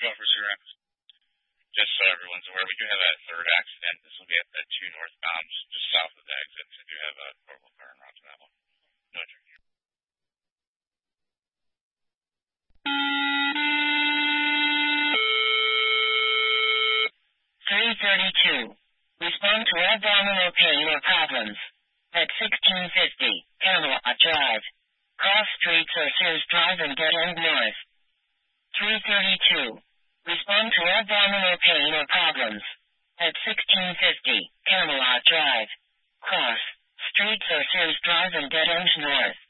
Officer Rams. Just so everyone's aware, we do have a third accident. This will be at 2 northbound, just south of the exit. So I do have a portable car en route to that one. No drinking. 332. Respond to abdominal pain or problems. At 1650, Camelot Drive. Cross streets or Sears Drive and Dead End North. 332. Respond to abdominal pain or problems. At 1650, Camelot Drive. Cross streets or Sears Drive and Dead End North.